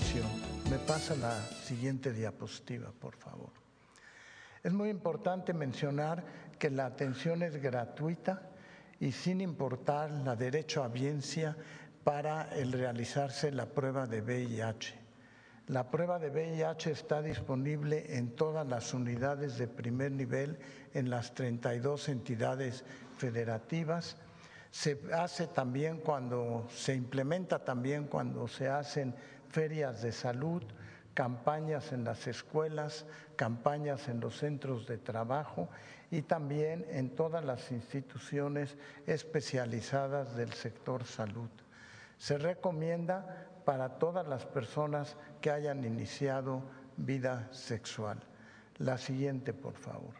atención. Me pasa la siguiente diapositiva, por favor. Es muy importante mencionar que la atención es gratuita y sin importar la derechohabiencia para el realizarse la prueba de VIH. La prueba de VIH está disponible en todas las unidades de primer nivel en las 32 entidades federativas. Se hace también se implementa también cuando se hacen ferias de salud, campañas en las escuelas, campañas en los centros de trabajo y también en todas las instituciones especializadas del sector salud. Se recomienda para todas las personas que hayan iniciado vida sexual. La siguiente, por favor.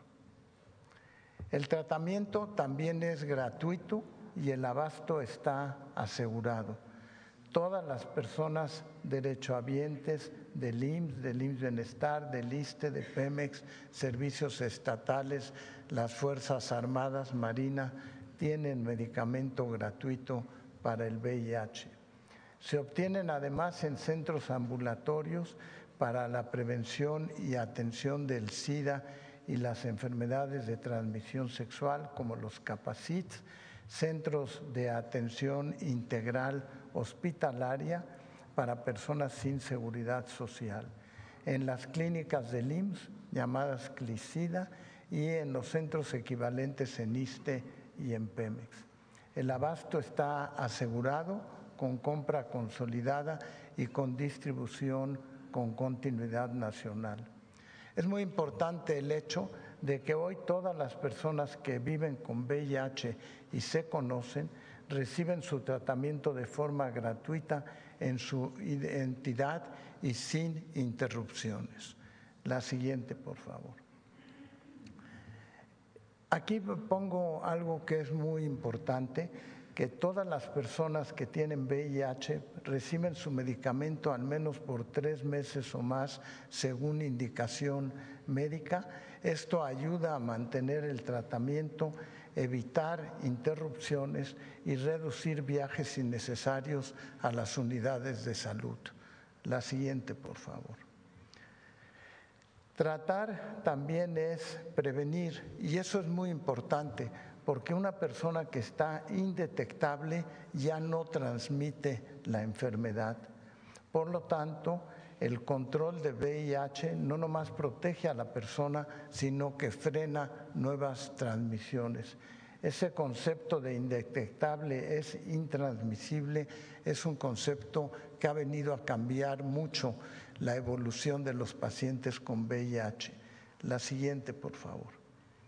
El tratamiento también es gratuito y el abasto está asegurado. Todas las personas derechohabientes del IMSS Bienestar, del ISSSTE, de Pemex, servicios estatales, las Fuerzas Armadas, Marina, tienen medicamento gratuito para el VIH. Se obtienen además en centros ambulatorios para la prevención y atención del SIDA y las enfermedades de transmisión sexual como los CAPACITS, centros de atención integral hospitalaria para personas sin seguridad social, en las clínicas del IMSS llamadas CLICIDA y en los centros equivalentes en ISSSTE y en Pemex. El abasto está asegurado con compra consolidada y con distribución con continuidad nacional. Es muy importante el hecho de que hoy todas las personas que viven con VIH y se conocen reciben su tratamiento de forma gratuita en su entidad y sin interrupciones. La siguiente, por favor. Aquí pongo algo que es muy importante, que todas las personas que tienen VIH reciben su medicamento al menos por 3 meses o más según indicación médica. Esto ayuda a mantener el tratamiento, evitar interrupciones y reducir viajes innecesarios a las unidades de salud. La siguiente, por favor. Tratar también es prevenir y eso es muy importante porque una persona que está indetectable ya no transmite la enfermedad. Por lo tanto, el control de VIH no nomás protege a la persona, sino que frena nuevas transmisiones. Ese concepto de indetectable es intransmisible, es un concepto que ha venido a cambiar mucho la evolución de los pacientes con VIH. La siguiente, por favor.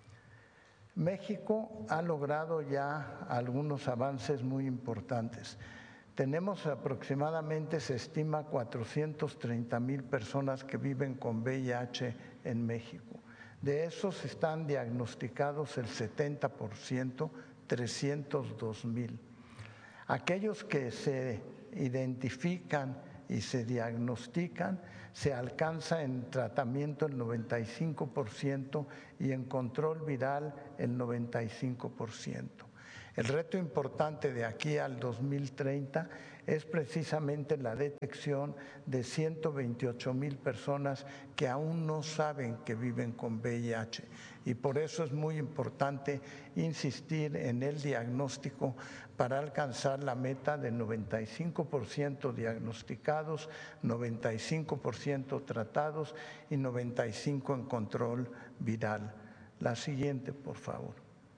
México ha logrado ya algunos avances muy importantes. Tenemos aproximadamente, se estima, 430,000 personas que viven con VIH en México. De esos están diagnosticados el 70%, 302,000. Aquellos que se identifican y se diagnostican, se alcanza en tratamiento el 95% y en control viral el 95%. El reto importante de aquí al 2030 es precisamente la detección de 128,000 personas que aún no saben que viven con VIH y por eso es muy importante insistir en el diagnóstico para alcanzar la meta de 95% diagnosticados, 95% tratados y 95% en control viral. La siguiente, por favor.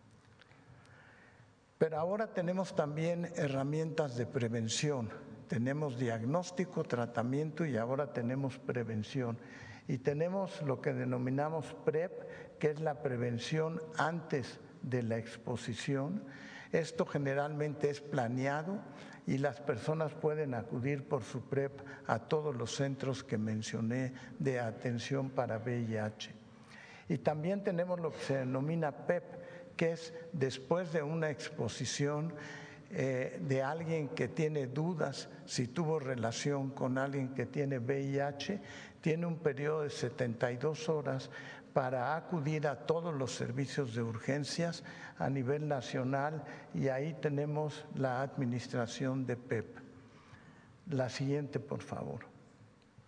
Pero ahora tenemos también herramientas de prevención. Tenemos diagnóstico, tratamiento y ahora tenemos prevención. Y tenemos lo que denominamos PrEP, que es la prevención antes de la exposición. Esto generalmente es planeado y las personas pueden acudir por su PrEP a todos los centros que mencioné de atención para VIH. Y también tenemos lo que se denomina PEP, que es después de una exposición de alguien que tiene dudas si tuvo relación con alguien que tiene VIH, tiene un periodo de 72 horas para acudir a todos los servicios de urgencias a nivel nacional y ahí tenemos la administración de PEP. La siguiente, por favor.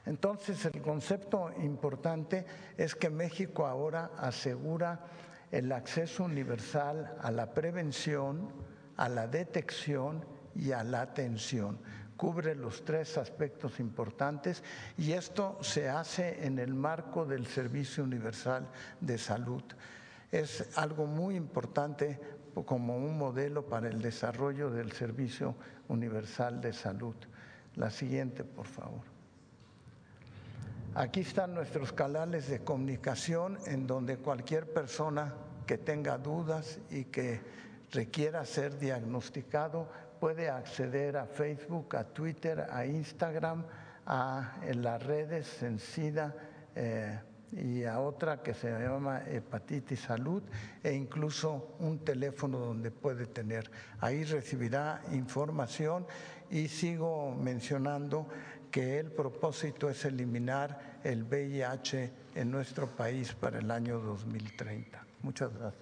Entonces, el concepto importante es que México ahora asegura el acceso universal a la prevención, a la detección y a la atención. Cubre los tres aspectos importantes y esto se hace en el marco del Servicio Universal de Salud. Es algo muy importante como un modelo para el desarrollo del Servicio Universal de Salud. La siguiente, por favor. Aquí están nuestros canales de comunicación en donde cualquier persona que tenga dudas y que requiera ser diagnosticado puede acceder a Facebook, a Twitter, a Instagram, en las redes en SIDA y a otra que se llama Hepatitis Salud e incluso un teléfono donde puede tener. Ahí recibirá información y sigo mencionando que el propósito es eliminar el VIH en nuestro país para el año 2030. Muchas gracias.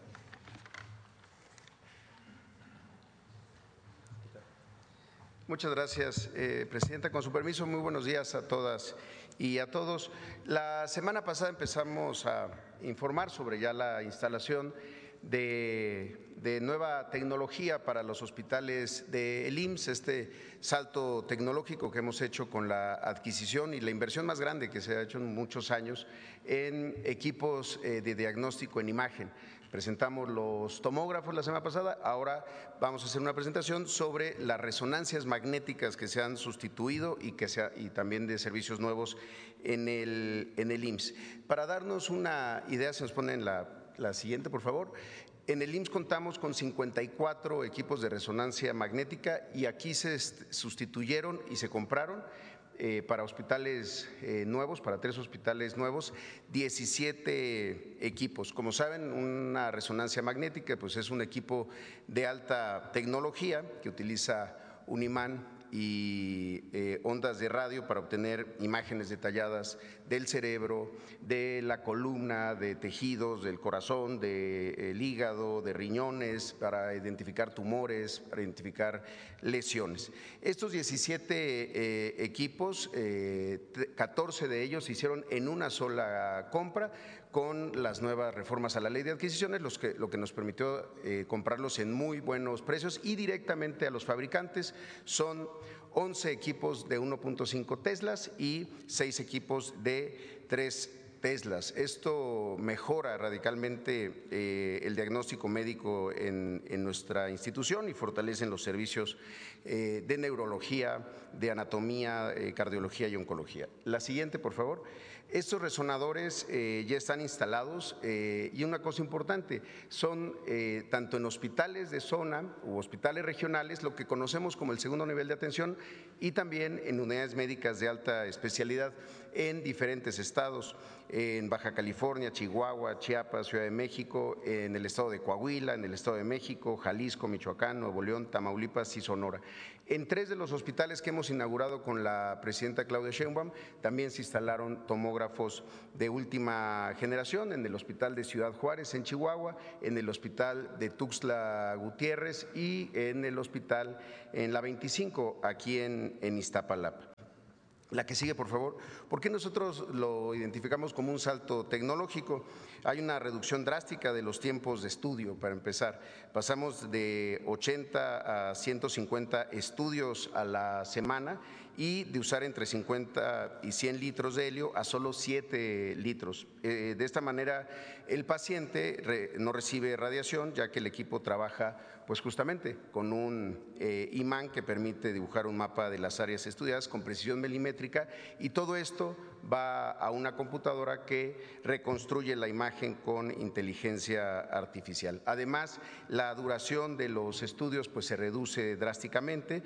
Muchas gracias, Presidenta. Con su permiso, muy buenos días a todas y a todos. La semana pasada empezamos a informar sobre ya la instalación de nueva tecnología para los hospitales del IMSS, este salto tecnológico que hemos hecho con la adquisición y la inversión más grande que se ha hecho en muchos años en equipos de diagnóstico en imagen. Presentamos los tomógrafos la semana pasada, ahora vamos a hacer una presentación sobre las resonancias magnéticas que se han sustituido y también de servicios nuevos en el IMSS. Para darnos una idea, se nos pone en la siguiente, por favor. En el IMSS contamos con 54 equipos de resonancia magnética y aquí se sustituyeron y se compraron para hospitales nuevos, para 3 hospitales nuevos, 17 equipos. Como saben, una resonancia magnética pues es un equipo de alta tecnología que utiliza un imán y ondas de radio para obtener imágenes detalladas del cerebro, de la columna, de tejidos, del corazón, del hígado, de riñones, para identificar tumores, para identificar lesiones. Estos 17 equipos, 14 de ellos se hicieron en una sola compra con las nuevas reformas a la ley de adquisiciones, lo que nos permitió comprarlos en muy buenos precios y directamente a los fabricantes. Son 11 equipos de 1.5 Teslas y 6 equipos de 3 Teslas. Esto mejora radicalmente el diagnóstico médico en nuestra institución y fortalecen los servicios de neurología, de anatomía, cardiología y oncología. La siguiente, por favor. Estos resonadores ya están instalados y una cosa importante, son tanto en hospitales de zona u hospitales regionales, lo que conocemos como el segundo nivel de atención, y también en unidades médicas de alta especialidad en diferentes estados, en Baja California, Chihuahua, Chiapas, Ciudad de México, en el estado de Coahuila, en el estado de México, Jalisco, Michoacán, Nuevo León, Tamaulipas y Sonora. En 3 de los hospitales que hemos inaugurado con la presidenta Claudia Sheinbaum también se instalaron tomógrafos de última generación, en el Hospital de Ciudad Juárez, en Chihuahua, en el Hospital de Tuxtla Gutiérrez y en el Hospital en la 25, aquí en Iztapalapa. La que sigue, por favor. ¿Por qué nosotros lo identificamos como un salto tecnológico? Hay una reducción drástica de los tiempos de estudio, para empezar. Pasamos de 80 a 150 estudios a la semana y de usar entre 50 y 100 litros de helio a solo 7 litros. De esta manera, el paciente no recibe radiación, ya que el equipo trabaja pues justamente con un imán que permite dibujar un mapa de las áreas estudiadas con precisión milimétrica, y todo esto va a una computadora que reconstruye la imagen con inteligencia artificial. Además, la duración de los estudios pues se reduce drásticamente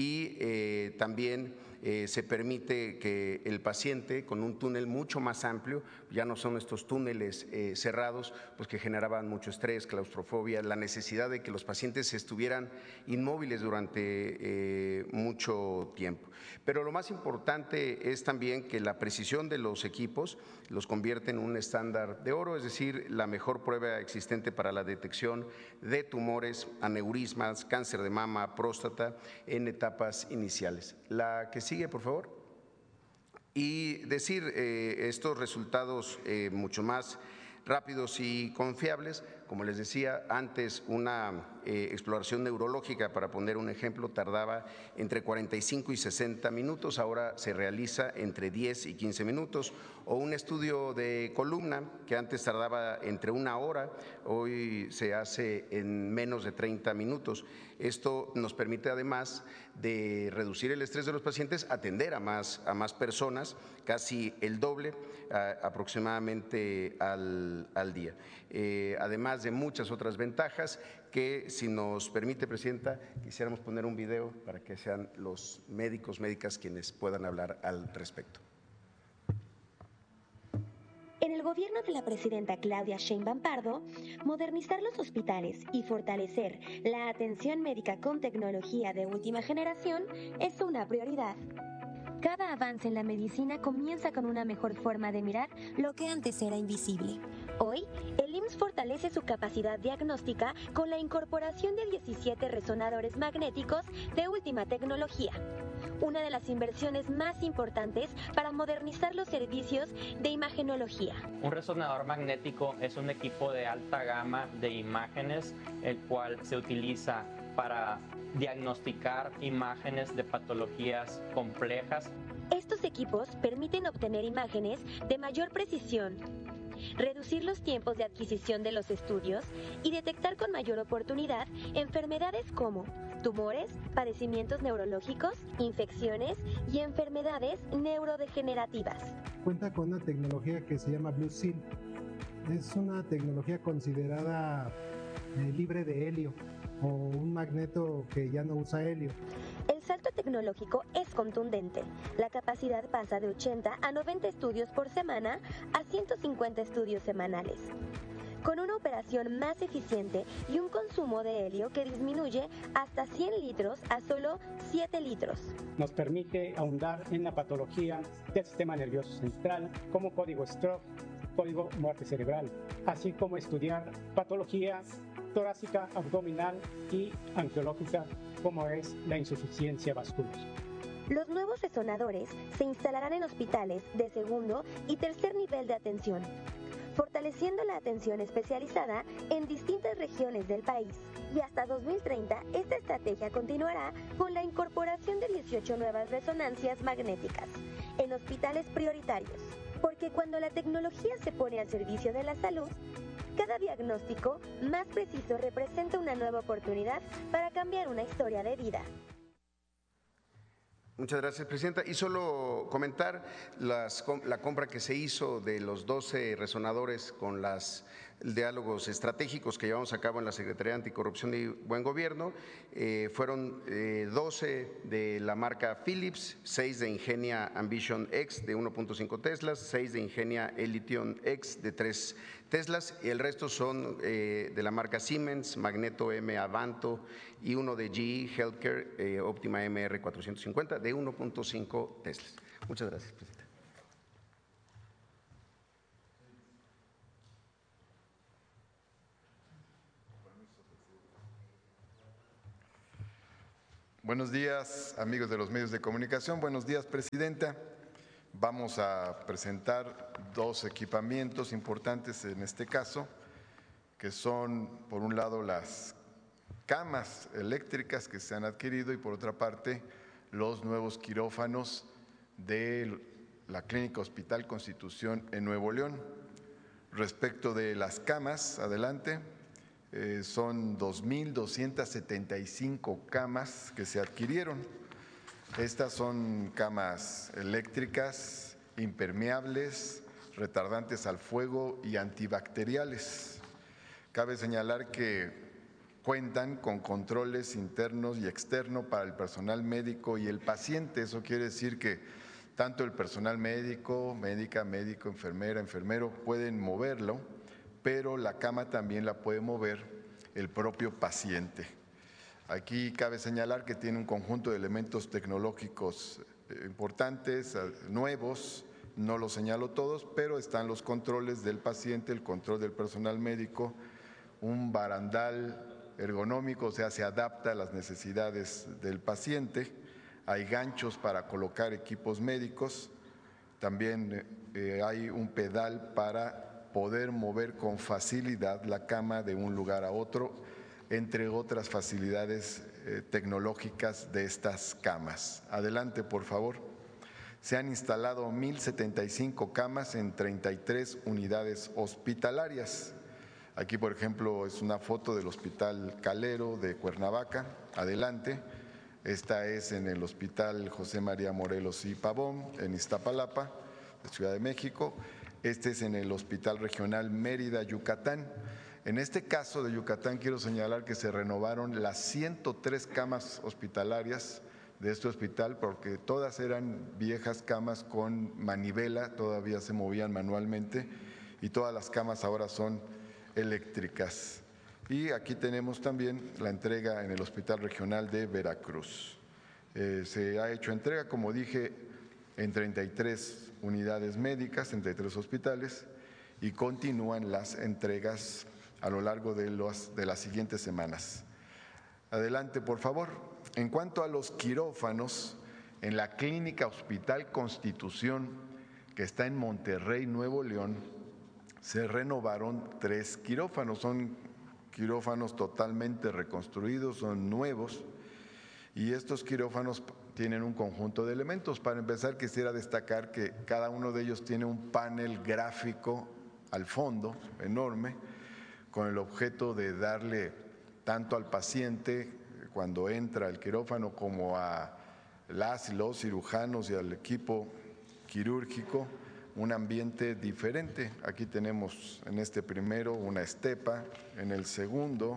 y también se permite que el paciente, con un túnel mucho más amplio, ya no son estos túneles cerrados, pues que generaban mucho estrés, claustrofobia, la necesidad de que los pacientes estuvieran inmóviles durante mucho tiempo. Pero lo más importante es también que la precisión de los equipos los convierte en un estándar de oro, es decir, la mejor prueba existente para la detección de tumores, aneurismas, cáncer de mama, próstata en etapas iniciales. La que sigue, por favor. y decir estos resultados mucho más rápidos y confiables. Como les decía antes, una exploración neurológica, para poner un ejemplo, tardaba entre 45 y 60 minutos, ahora se realiza entre 10 y 15 minutos, o un estudio de columna que antes tardaba entre 1 hora, hoy se hace en menos de 30 minutos. Esto nos permite, además de reducir el estrés de los pacientes, atender a más personas, casi el doble aproximadamente al día. Además de muchas otras ventajas que, si nos permite, Presidenta, quisiéramos poner un video para que sean los médicos, médicas quienes puedan hablar al respecto. En el gobierno de la presidenta Claudia Sheinbaum Pardo, modernizar los hospitales y fortalecer la atención médica con tecnología de última generación es una prioridad. Cada avance en la medicina comienza con una mejor forma de mirar lo que antes era invisible. Hoy, el IMSS fortalece su capacidad diagnóstica con la incorporación de 17 resonadores magnéticos de última tecnología, una de las inversiones más importantes para modernizar los servicios de imagenología. Un resonador magnético es un equipo de alta gama de imágenes, el cual se utiliza para diagnosticar imágenes de patologías complejas. Estos equipos permiten obtener imágenes de mayor precisión, reducir los tiempos de adquisición de los estudios y detectar con mayor oportunidad enfermedades como tumores, padecimientos neurológicos, infecciones y enfermedades neurodegenerativas. Cuenta con una tecnología que se llama Blue Seal. Es una tecnología considerada libre de helio, o un magneto que ya no usa helio. El salto tecnológico es contundente. La capacidad pasa de 80 a 90 estudios por semana a 150 estudios semanales, con una operación más eficiente y un consumo de helio que disminuye hasta 100 litros a solo 7 litros. Nos permite ahondar en la patología del sistema nervioso central, como código stroke, código muerte cerebral, así como estudiar patologías torácica, abdominal y angiológica, como es la insuficiencia vascular. Los nuevos resonadores se instalarán en hospitales de segundo y tercer nivel de atención, fortaleciendo la atención especializada en distintas regiones del país. Y hasta 2030, esta estrategia continuará con la incorporación de 18 nuevas resonancias magnéticas en hospitales prioritarios. Porque cuando la tecnología se pone al servicio de la salud, cada diagnóstico más preciso representa una nueva oportunidad para cambiar una historia de vida. Muchas gracias, Presidenta. Y solo comentar la compra que se hizo de los 12 resonadores con los diálogos estratégicos que llevamos a cabo en la Secretaría Anticorrupción y Buen Gobierno. Fueron 12 de la marca Philips, 6 de Ingenia Ambition X de 1.5 Teslas, 6 de Ingenia Elytion X de 3 Teslas, y el resto son de la marca Siemens, Magneto M Avanto, y uno de GE Healthcare Optima MR450 de 1.5 Teslas. Muchas gracias, Presidenta. Buenos días, amigos de los medios de comunicación. Buenos días, Presidenta. Vamos a presentar dos equipamientos importantes en este caso, que son, por un lado, las camas eléctricas que se han adquirido y, por otra parte, los nuevos quirófanos de la Clínica Hospital Constitución en Nuevo León. Respecto de las camas, adelante, son 2.275 camas que se adquirieron. Estas son camas eléctricas, impermeables, retardantes al fuego y antibacteriales. Cabe señalar que cuentan con controles internos y externos para el personal médico y el paciente. Eso quiere decir que tanto el personal médico, médica, médico, enfermera, enfermero pueden moverlo, pero la cama también la puede mover el propio paciente. Aquí cabe señalar que tiene un conjunto de elementos tecnológicos importantes, nuevos, no los señalo todos, pero están los controles del paciente, el control del personal médico, un barandal ergonómico, o sea, se adapta a las necesidades del paciente, hay ganchos para colocar equipos médicos, También hay un pedal para poder mover con facilidad la cama de un lugar a otro, entre otras facilidades tecnológicas de estas camas. Adelante, por favor. Se han instalado 1,075 camas en 33 unidades hospitalarias. Aquí, por ejemplo, es una foto del Hospital Calero de Cuernavaca. Adelante. Esta es en el Hospital José María Morelos y Pavón, en Iztapalapa, de Ciudad de México. Este es en el Hospital Regional Mérida, Yucatán. En este caso de Yucatán quiero señalar que se renovaron las 103 camas hospitalarias de este hospital, porque todas eran viejas camas con manivela, todavía se movían manualmente, y todas las camas ahora son eléctricas. Y aquí tenemos también la entrega en el Hospital Regional de Veracruz. Se ha hecho entrega, como dije, en 33 unidades médicas, 33 hospitales, y continúan las entregas a lo largo de las siguientes semanas. Adelante, por favor. En cuanto a los quirófanos, en la Clínica Hospital Constitución, que está en Monterrey, Nuevo León, se renovaron 3 quirófanos. Son quirófanos totalmente reconstruidos, son nuevos, y estos quirófanos tienen un conjunto de elementos. Para empezar, quisiera destacar que cada uno de ellos tiene un panel gráfico al fondo, enorme, con el objeto de darle tanto al paciente cuando entra al quirófano como a las y los cirujanos y al equipo quirúrgico un ambiente diferente. Aquí tenemos en este primero una estepa, en el segundo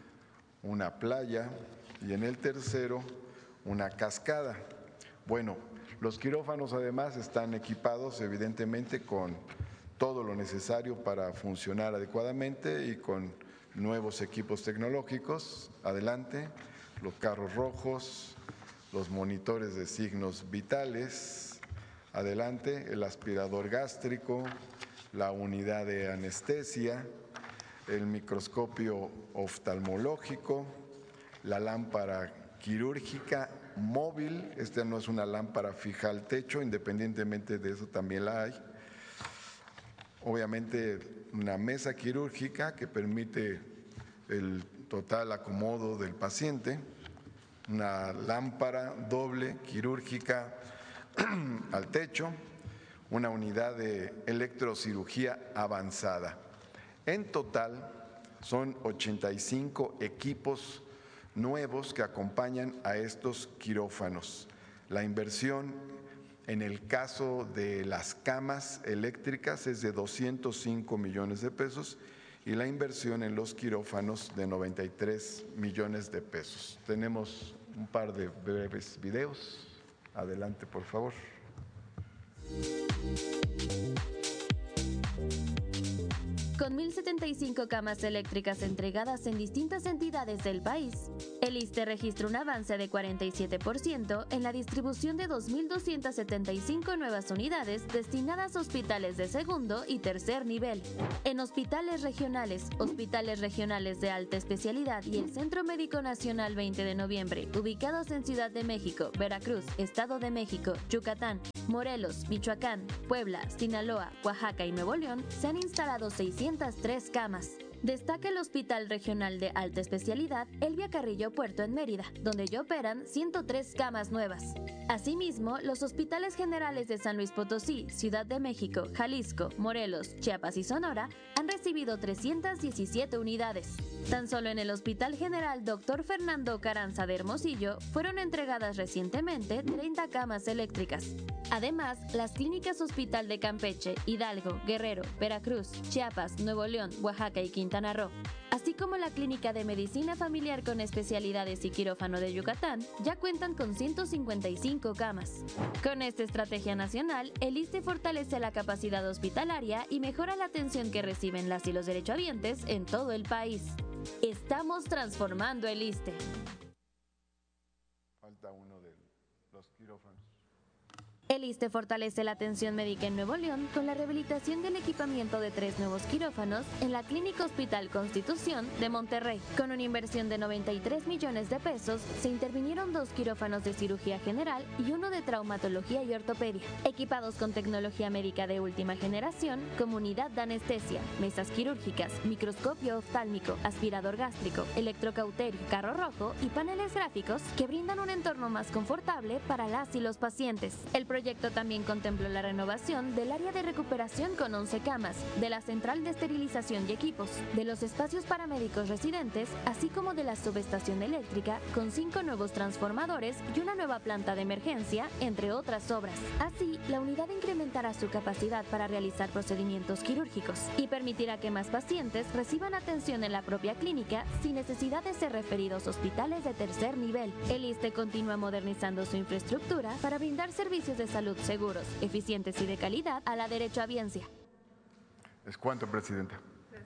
una playa y en el tercero una cascada. Bueno, los quirófanos además están equipados evidentemente con todo lo necesario para funcionar adecuadamente y con nuevos equipos tecnológicos. Adelante, los carros rojos, los monitores de signos vitales. Adelante, el aspirador gástrico, la unidad de anestesia, el microscopio oftalmológico, la lámpara quirúrgica móvil. Esta no es una lámpara fija al techo, independientemente de eso también la hay. Obviamente una mesa quirúrgica que permite el total acomodo del paciente, una lámpara doble quirúrgica al techo, una unidad de electrocirugía avanzada. En total son 85 equipos nuevos que acompañan a estos quirófanos. La inversión en el caso de las camas eléctricas es de 205 millones de pesos y la inversión en los quirófanos de 93 millones de pesos. Tenemos un par de breves videos. Adelante, por favor. Con 1,075 camas eléctricas entregadas en distintas entidades del país, el ISSSTE registra un avance de 47% en la distribución de 2,275 nuevas unidades destinadas a hospitales de segundo y tercer nivel. En hospitales regionales de alta especialidad y el Centro Médico Nacional 20 de noviembre, ubicados en Ciudad de México, Veracruz, Estado de México, Yucatán, Morelos, Michoacán, Puebla, Sinaloa, Oaxaca y Nuevo León, se han instalado 603 camas. Destaca el Hospital Regional de Alta Especialidad Elvia Carrillo Puerto en Mérida, donde ya operan 103 camas nuevas. Asimismo, los hospitales generales de San Luis Potosí, Ciudad de México, Jalisco, Morelos, Chiapas y Sonora han recibido 317 unidades. Tan solo en el Hospital General Dr. Fernando Carranza de Hermosillo fueron entregadas recientemente 30 camas eléctricas. Además, las clínicas Hospital de Campeche, Hidalgo, Guerrero, Veracruz, Chiapas, Nuevo León, Oaxaca y Quintana Roo, así como la Clínica de Medicina Familiar con Especialidades y Quirófano de Yucatán, ya cuentan con 155 camas. Con esta estrategia nacional, el ISSSTE fortalece la capacidad hospitalaria y mejora la atención que reciben las y los derechohabientes en todo el país. Estamos transformando el ISSSTE. Falta uno de los quirófanos. El ISSSTE fortalece la atención médica en Nuevo León con la rehabilitación del equipamiento de 3 nuevos quirófanos en la Clínica Hospital Constitución de Monterrey. Con una inversión de 93 millones de pesos, se intervinieron 2 quirófanos de cirugía general y uno de traumatología y ortopedia. Equipados con tecnología médica de última generación, como unidad de anestesia, mesas quirúrgicas, microscopio oftálmico, aspirador gástrico, electrocauterio, carro rojo y paneles gráficos que brindan un entorno más confortable para las y los pacientes. El proyecto también contempló la renovación del área de recuperación con 11 camas, de la central de esterilización y equipos, de los espacios para médicos residentes, así como de la subestación eléctrica con 5 nuevos transformadores y una nueva planta de emergencia, entre otras obras. Así, la unidad incrementará su capacidad para realizar procedimientos quirúrgicos y permitirá que más pacientes reciban atención en la propia clínica sin necesidad de ser referidos a hospitales de tercer nivel. El ISSSTE continúa modernizando su infraestructura para brindar servicios de salud seguros, eficientes y de calidad a la derechohabiencia. Es cuanto, Presidenta.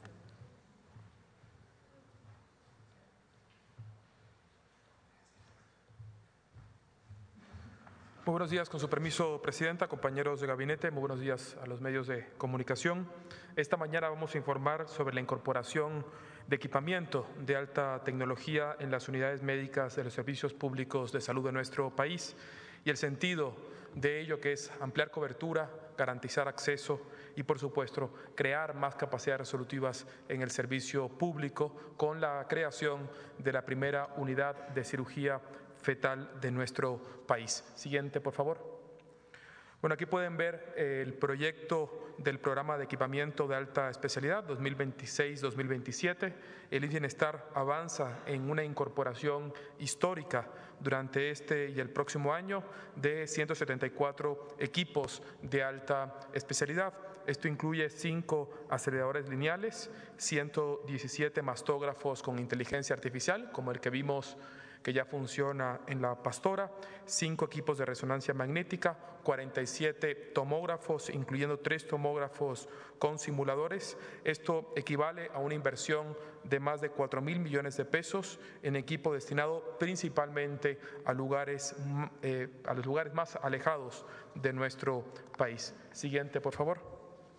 Muy buenos días, con su permiso, Presidenta, compañeros de gabinete, muy buenos días a los medios de comunicación. Esta mañana vamos a informar sobre la incorporación de equipamiento de alta tecnología en las unidades médicas de los servicios públicos de salud de nuestro país y el sentido de ello, que es ampliar cobertura, garantizar acceso y, por supuesto, crear más capacidades resolutivas en el servicio público con la creación de la primera unidad de cirugía fetal de nuestro país. Siguiente, por favor. Bueno, aquí pueden ver el proyecto del programa de equipamiento de alta especialidad 2026-2027. El Bienestar avanza en una incorporación histórica durante este y el próximo año de 174 equipos de alta especialidad. Esto incluye 5 aceleradores lineales, 117 mastógrafos con inteligencia artificial, como el que vimos que ya funciona en La Pastora, 5 equipos de resonancia magnética, 47 tomógrafos, incluyendo 3 tomógrafos con simuladores. Esto equivale a una inversión de más de 4,000 millones de pesos en equipo destinado principalmente a los lugares más alejados de nuestro país. Siguiente, por favor.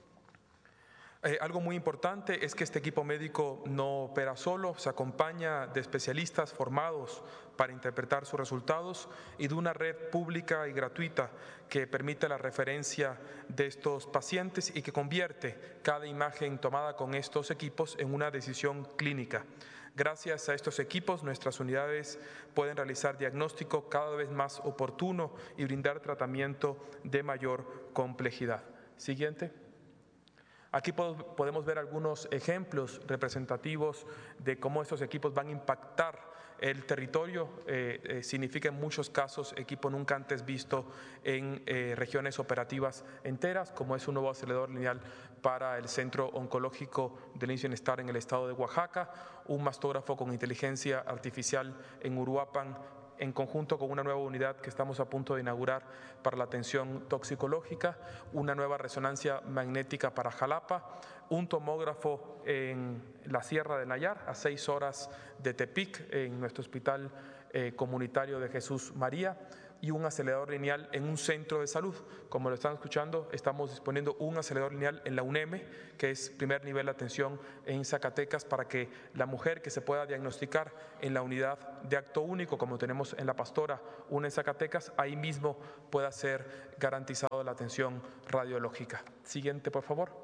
Algo muy importante es que este equipo médico no opera solo, se acompaña de especialistas formados para interpretar sus resultados y de una red pública y gratuita que permite la referencia de estos pacientes y que convierte cada imagen tomada con estos equipos en una decisión clínica. Gracias a estos equipos, nuestras unidades pueden realizar diagnóstico cada vez más oportuno y brindar tratamiento de mayor complejidad. Siguiente. Aquí podemos ver algunos ejemplos representativos de cómo estos equipos van a impactar el territorio. Significa en muchos casos equipo nunca antes visto en regiones operativas enteras, como es un nuevo acelerador lineal para el Centro Oncológico del Bienestar en el estado de Oaxaca, un mastógrafo con inteligencia artificial en Uruapan, en conjunto con una nueva unidad que estamos a punto de inaugurar para la atención toxicológica, una nueva resonancia magnética para Jalapa, un tomógrafo en la Sierra de Nayar, a 6 horas de Tepic, en nuestro hospital comunitario de Jesús María, y un acelerador lineal en un centro de salud. Como lo están escuchando, estamos disponiendo un acelerador lineal en la UNEM, que es primer nivel de atención en Zacatecas, para que la mujer que se pueda diagnosticar en la unidad de acto único, como tenemos en La Pastora, una en Zacatecas, ahí mismo pueda ser garantizado la atención radiológica. Siguiente, por favor.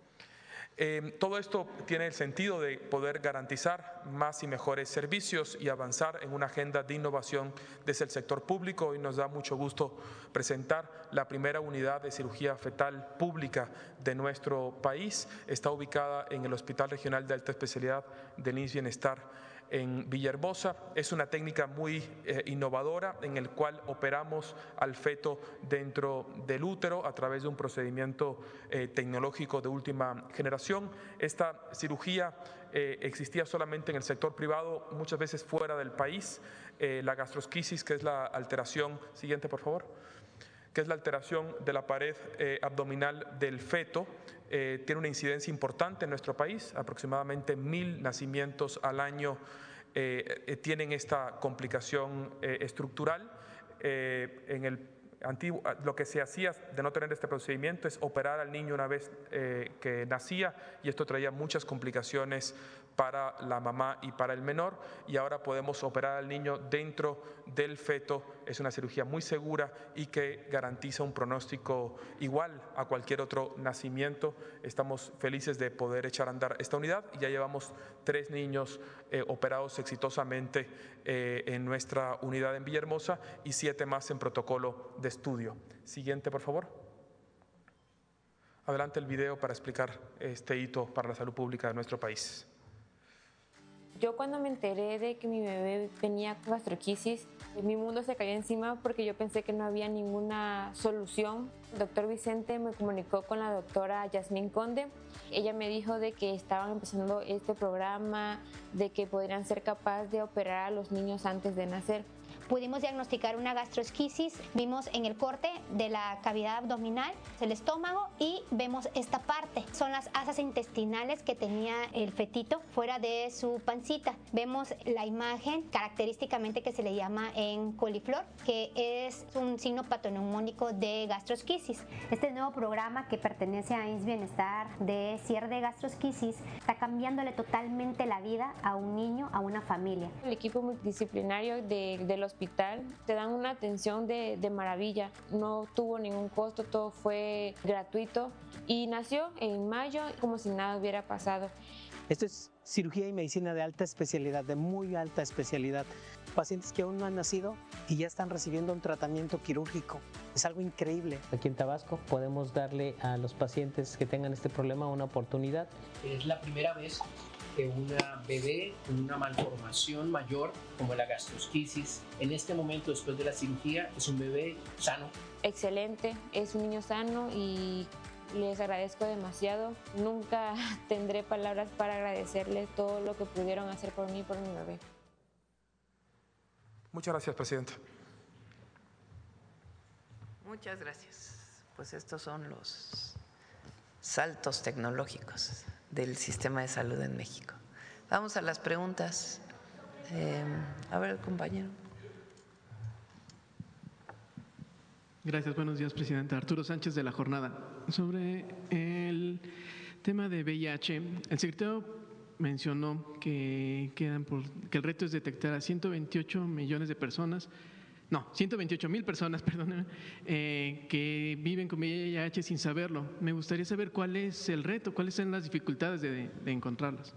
Todo esto tiene el sentido de poder garantizar más y mejores servicios y avanzar en una agenda de innovación desde el sector público. Y nos da mucho gusto presentar la primera unidad de cirugía fetal pública de nuestro país. Está ubicada en el Hospital Regional de Alta Especialidad del IMSS Bienestar en Villahermosa. Es una técnica muy innovadora en el cual operamos al feto dentro del útero a través de un procedimiento tecnológico de última generación. Esta cirugía existía solamente en el sector privado, muchas veces fuera del país. La gastrosquisis, que es la alteración, siguiente por favor, que es la alteración de la pared abdominal del feto, tiene una incidencia importante en nuestro país. Aproximadamente 1,000 nacimientos al año tienen esta complicación estructural. En Lo que se hacía de no tener este procedimiento es operar al niño una vez que nacía, y esto traía muchas complicaciones para la mamá y para el menor, y ahora podemos operar al niño dentro del feto. Es una cirugía muy segura y que garantiza un pronóstico igual a cualquier otro nacimiento. Estamos felices de poder echar a andar esta unidad y ya llevamos 3 niños operados exitosamente en nuestra unidad en Villahermosa y 7 más en protocolo de estudio. Siguiente, por favor. Adelante el video para explicar este hito para la salud pública de nuestro país. Yo cuando me enteré de que mi bebé venía con gastroquisis, mi mundo se cayó encima porque yo pensé que no había ninguna solución. El doctor Vicente me comunicó con la doctora Yasmín Conde. Ella me dijo de que estaban empezando este programa, de que podrían ser capaces de operar a los niños antes de nacer. Pudimos diagnosticar una gastroesquisis, vimos en el corte de la cavidad abdominal, el estómago, y vemos esta parte. Son las asas intestinales que tenía el fetito fuera de su pancita. Vemos la imagen característicamente que se le llama en coliflor, que es un signo patoneumónico de gastroesquisis. Este nuevo programa que pertenece a IMSS Bienestar de cierre de gastroesquisis está cambiándole totalmente la vida a un niño, a una familia. El equipo multidisciplinario del hospital te dan una atención de maravilla. No tuvo ningún costo, todo fue gratuito y nació en mayo como si nada hubiera pasado. Esto es cirugía y medicina de alta especialidad, de muy alta especialidad. Pacientes que aún no han nacido y ya están recibiendo un tratamiento quirúrgico. Es algo increíble. Aquí en Tabasco podemos darle a los pacientes que tengan este problema una oportunidad. Es la primera vez que una bebé con una malformación mayor como la gastroesquisis, en este momento después de la cirugía, es un bebé sano. Excelente, es un niño sano y les agradezco demasiado. Nunca tendré palabras para agradecerles todo lo que pudieron hacer por mí y por mi bebé. Muchas gracias, Presidenta. Muchas gracias. Pues estos son los saltos tecnológicos del sistema de salud en México. Vamos a las preguntas. A ver, compañero. Gracias, buenos días, Presidenta. Arturo Sánchez de La Jornada. Sobre el tema de VIH, el secretario mencionó que el reto es detectar a 128.000 personas, perdónenme, que viven con VIH sin saberlo. Me gustaría saber cuál es el reto, cuáles son las dificultades de encontrarlas.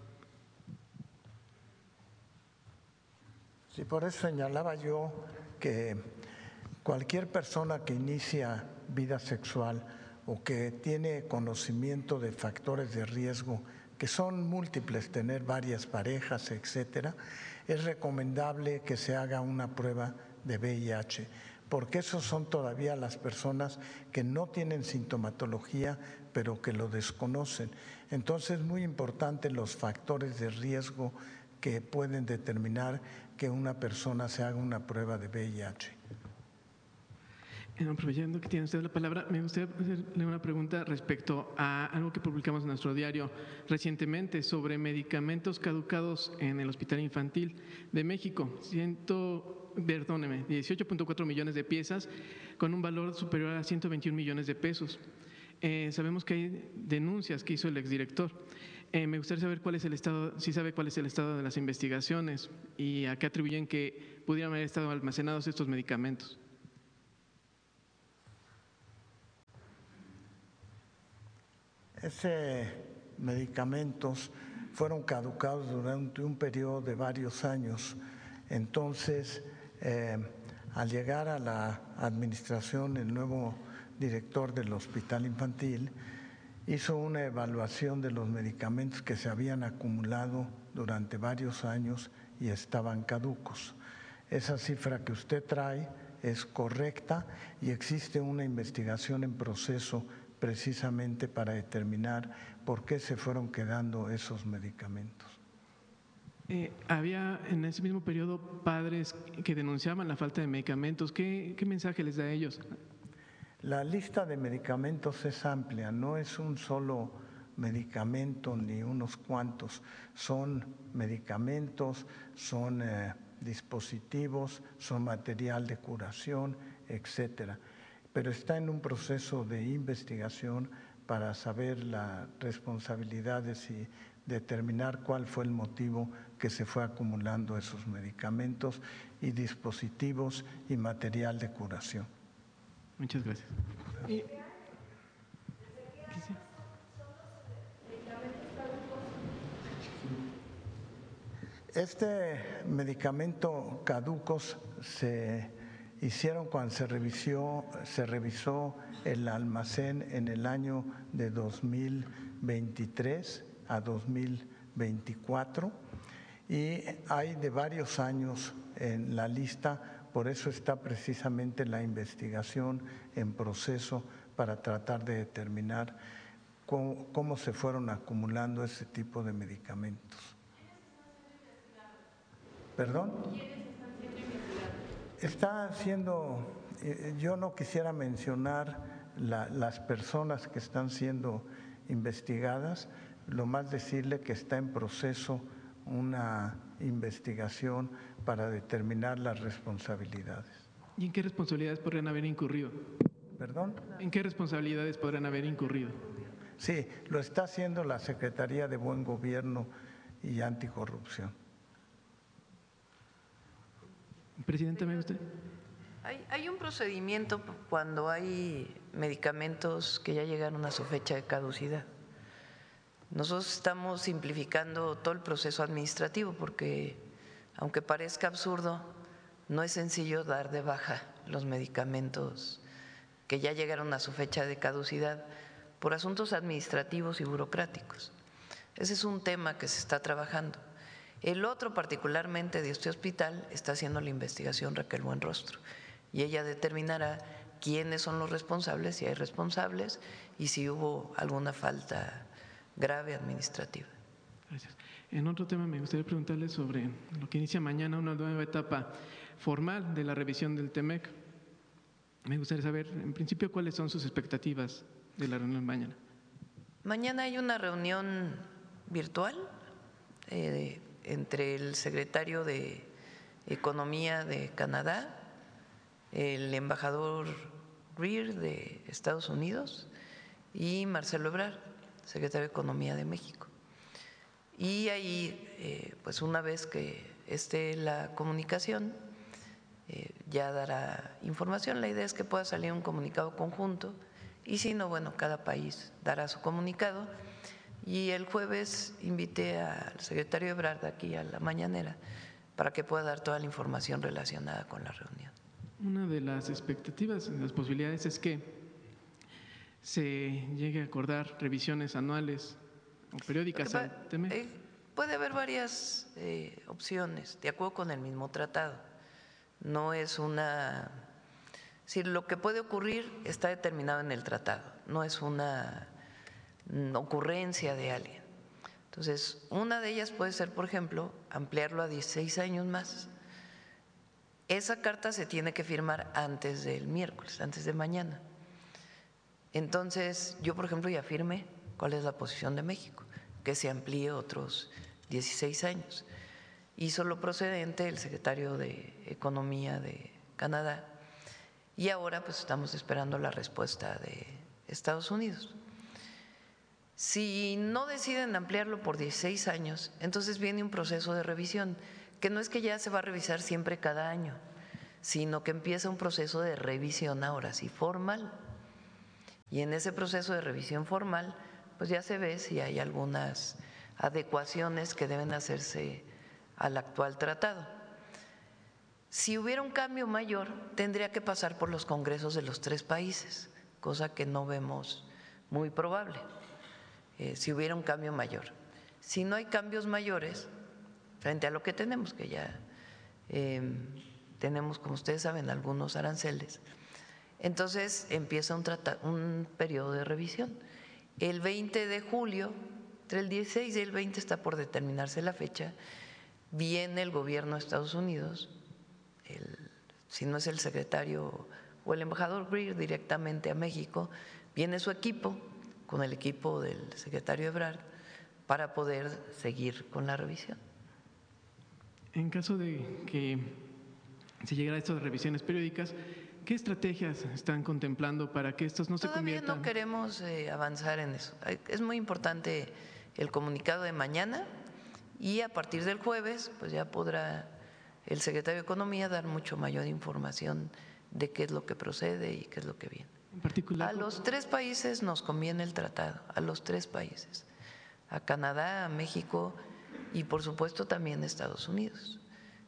Sí, por eso señalaba yo que cualquier persona que inicia vida sexual o que tiene conocimiento de factores de riesgo, que son múltiples, tener varias parejas, etcétera, es recomendable que se haga una prueba de VIH, porque esos son todavía las personas que no tienen sintomatología, pero que lo desconocen. Entonces, es muy importante los factores de riesgo que pueden determinar que una persona se haga una prueba de VIH. Aprovechando que tiene usted la palabra, me gustaría hacerle una pregunta respecto a algo que publicamos en nuestro diario recientemente sobre medicamentos caducados en el Hospital Infantil de México. 18.4 millones de piezas con un valor superior a 121 millones de pesos. Sabemos que hay denuncias que hizo el exdirector. Me gustaría saber cuál es el estado, si sabe cuál es el estado de las investigaciones y a qué atribuyen que pudieran haber estado almacenados estos medicamentos. Esos medicamentos fueron caducados durante un periodo de varios años. Entonces, al llegar a la administración, el nuevo director del Hospital Infantil hizo una evaluación de los medicamentos que se habían acumulado durante varios años y estaban caducos. Esa cifra que usted trae es correcta y existe una investigación en proceso precisamente para determinar por qué se fueron quedando esos medicamentos. Había en ese mismo periodo padres que denunciaban la falta de medicamentos. ¿Qué mensaje les da a ellos? La lista de medicamentos es amplia, no es un solo medicamento ni unos cuantos, son medicamentos, son dispositivos, son material de curación, etcétera. pero está en un proceso de investigación para saber las responsabilidades y determinar cuál fue el motivo que se fue acumulando esos medicamentos y dispositivos y material de curación. Muchas gracias. Este medicamento caducos se hicieron cuando se revisó el almacén en el año de 2023 a 2024 y hay de varios años en la lista, por eso está precisamente la investigación en proceso para tratar de determinar cómo se fueron acumulando ese tipo de medicamentos. ¿Perdón? Está siendo, yo no quisiera mencionar las personas que están siendo investigadas, lo más decirle que está en proceso una investigación para determinar las responsabilidades. ¿Y en qué responsabilidades podrían haber incurrido? ¿Perdón? ¿En qué responsabilidades podrían haber incurrido? Sí, lo está haciendo la Secretaría de Buen Gobierno y Anticorrupción. Presidenta, ¿me gusta? Hay un procedimiento cuando hay medicamentos que ya llegaron a su fecha de caducidad. Nosotros estamos simplificando todo el proceso administrativo porque, aunque parezca absurdo, no es sencillo dar de baja los medicamentos que ya llegaron a su fecha de caducidad por asuntos administrativos y burocráticos. Ese es un tema que se está trabajando. El otro, particularmente de este hospital, está haciendo la investigación Raquel Buenrostro y ella determinará quiénes son los responsables, si hay responsables y si hubo alguna falta grave administrativa. Gracias. En otro tema me gustaría preguntarle sobre lo que inicia mañana, una nueva etapa formal de la revisión del TEMEC. Me gustaría saber, en principio, cuáles son sus expectativas de la reunión mañana. Mañana hay una reunión virtual entre el secretario de Economía de Canadá, el embajador Greer de Estados Unidos y Marcelo Ebrard, secretario de Economía de México. Y ahí, pues una vez que esté la comunicación, ya dará información. La idea es que pueda salir un comunicado conjunto y si no, bueno, cada país dará su comunicado. Y el jueves invité al secretario Ebrard aquí a la mañanera para que pueda dar toda la información relacionada con la reunión. Una de las expectativas, las posibilidades es que se llegue a acordar revisiones anuales o periódicas al tema. Puede haber varias opciones, de acuerdo con el mismo tratado. No es una… Si lo que puede ocurrir está determinado en el tratado, no es una ocurrencia de alguien. Entonces, una de ellas puede ser, por ejemplo, ampliarlo a 16 años más. Esa carta se tiene que firmar antes del miércoles, antes de mañana. Entonces, yo, por ejemplo, ya firmé cuál es la posición de México, que se amplíe otros 16 años. Hizo lo procedente el secretario de Economía de Canadá y ahora pues estamos esperando la respuesta de Estados Unidos. Si no deciden ampliarlo por 16 años, entonces viene un proceso de revisión, que no es que ya se va a revisar siempre cada año, sino que empieza un proceso de revisión ahora sí formal. Y en ese proceso de revisión formal, pues ya se ve si hay algunas adecuaciones que deben hacerse al actual tratado. Si hubiera un cambio mayor, tendría que pasar por los congresos de los 3 países, cosa que no vemos muy probable. Si hubiera un cambio mayor. Si no hay cambios mayores, frente a lo que tenemos, que ya tenemos, como ustedes saben, algunos aranceles, entonces empieza un periodo de revisión. El 20 de julio, entre el 16 y el 20 está por determinarse la fecha, viene el gobierno de Estados Unidos, si no es el secretario o el embajador Greer directamente a México, viene su equipo con el equipo del secretario Ebrard para poder seguir con la revisión. En caso de que se llegara a estas revisiones periódicas, ¿Qué estrategias están contemplando para que estos no se conviertan? Todavía no queremos avanzar en eso. Es muy importante el comunicado de mañana y a partir del jueves pues ya podrá el secretario de Economía dar mucho mayor información de qué es lo que procede y qué es lo que viene. En particular, a los 3 países nos conviene el tratado, a los 3 países, a Canadá, a México y por supuesto también a Estados Unidos.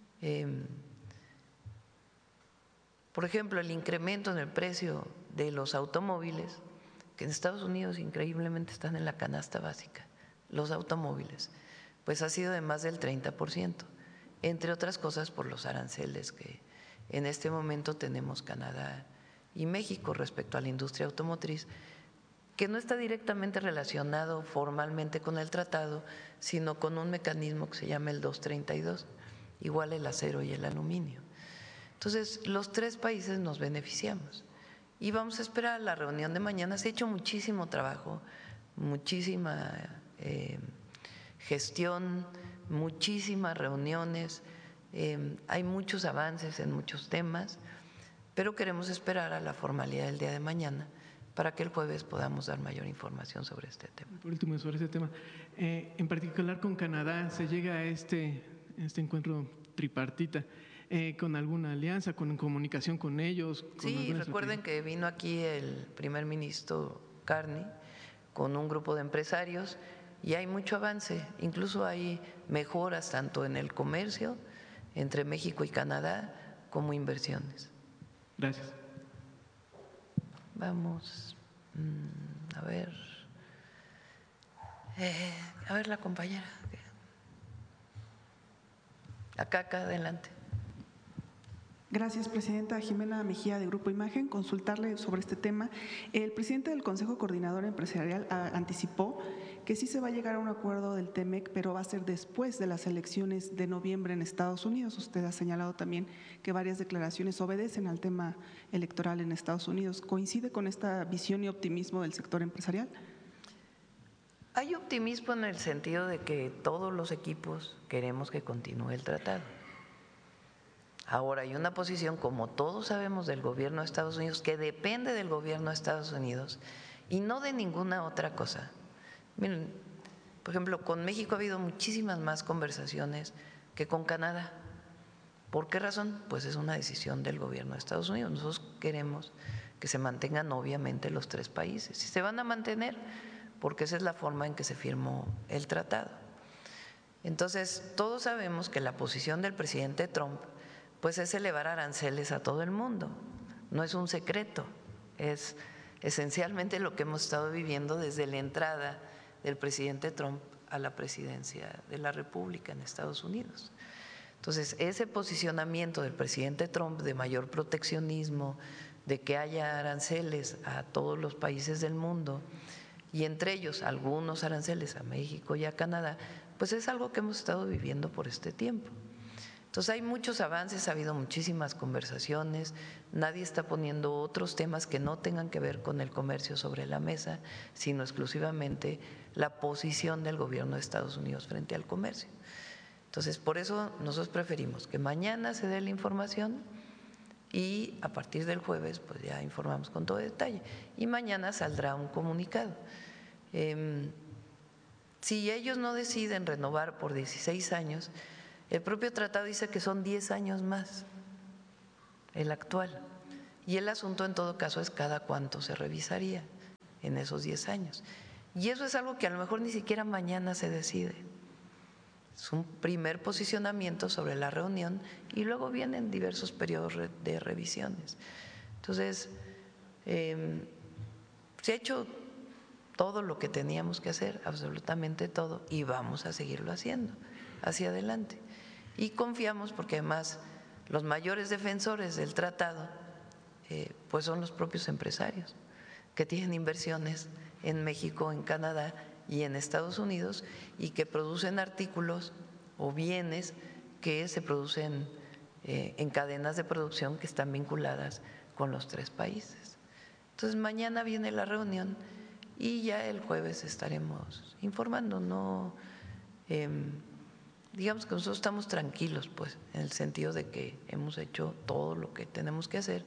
Por ejemplo, el incremento en el precio de los automóviles, que en Estados Unidos increíblemente están en la canasta básica, los automóviles, pues ha sido de más del 30%, entre otras cosas por los aranceles que en este momento tenemos Canadá y México respecto a la industria automotriz, que no está directamente relacionado formalmente con el tratado, sino con un mecanismo que se llama el 232, igual el acero y el aluminio. Entonces, los 3 países nos beneficiamos y vamos a esperar la reunión de mañana. Se ha hecho muchísimo trabajo, muchísima gestión, muchísimas reuniones, hay muchos avances en muchos temas, pero queremos esperar a la formalidad del día de mañana para que el jueves podamos dar mayor información sobre este tema. Por último, sobre este tema, en particular con Canadá, ¿se llega a este encuentro tripartita con alguna alianza, con comunicación con ellos? Sí, recuerden que vino aquí el primer ministro Carney con un grupo de empresarios y hay mucho avance, incluso hay mejoras tanto en el comercio entre México y Canadá como inversiones. Gracias. Vamos a ver la compañera. Acá, adelante. Gracias, presidenta. Jimena Mejía, de Grupo Imagen. Consultarle sobre este tema. El presidente del Consejo Coordinador Empresarial anticipó que sí se va a llegar a un acuerdo del TEMEC, pero va a ser después de las elecciones de noviembre en Estados Unidos. Usted ha señalado también que varias declaraciones obedecen al tema electoral en Estados Unidos. ¿Coincide con esta visión y optimismo del sector empresarial? Hay optimismo en el sentido de que todos los equipos queremos que continúe el tratado. Ahora, hay una posición, como todos sabemos, del gobierno de Estados Unidos, que depende del gobierno de Estados Unidos y no de ninguna otra cosa. Miren, por ejemplo, con México ha habido muchísimas más conversaciones que con Canadá. ¿Por qué razón? Pues es una decisión del gobierno de Estados Unidos. Nosotros queremos que se mantengan obviamente los 3 países. Y se van a mantener porque esa es la forma en que se firmó el tratado. Entonces, todos sabemos que la posición del presidente Trump pues es elevar aranceles a todo el mundo. No es un secreto, es esencialmente lo que hemos estado viviendo desde la entrada del presidente Trump a la presidencia de la República en Estados Unidos. Entonces, ese posicionamiento del presidente Trump de mayor proteccionismo, de que haya aranceles a todos los países del mundo y entre ellos algunos aranceles a México y a Canadá, pues es algo que hemos estado viviendo por este tiempo. Entonces hay muchos avances, ha habido muchísimas conversaciones, nadie está poniendo otros temas que no tengan que ver con el comercio sobre la mesa, sino exclusivamente la posición del gobierno de Estados Unidos frente al comercio. Entonces, por eso nosotros preferimos que mañana se dé la información y a partir del jueves pues ya informamos con todo detalle y mañana saldrá un comunicado. Si ellos no deciden renovar por 16 años, el propio tratado dice que son 10 años más, el actual. Y el asunto en todo caso es cada cuánto se revisaría en esos 10 años. Y eso es algo que a lo mejor ni siquiera mañana se decide. Es un primer posicionamiento sobre la reunión y luego vienen diversos periodos de revisiones. Entonces, se ha hecho todo lo que teníamos que hacer, absolutamente todo, y vamos a seguirlo haciendo hacia adelante. Y confiamos porque además los mayores defensores del tratado pues son los propios empresarios que tienen inversiones en México, en Canadá y en Estados Unidos y que producen artículos o bienes que se producen en cadenas de producción que están vinculadas con los 3 países. Entonces mañana viene la reunión y ya el jueves estaremos informando. No, digamos que nosotros estamos tranquilos, pues, en el sentido de que hemos hecho todo lo que tenemos que hacer